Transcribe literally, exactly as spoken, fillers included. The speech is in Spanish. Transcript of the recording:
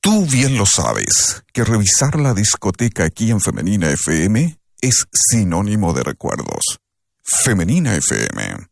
Tú bien lo sabes, que revisar la discoteca aquí en Femenina F M es sinónimo de recuerdos. Femenina F M.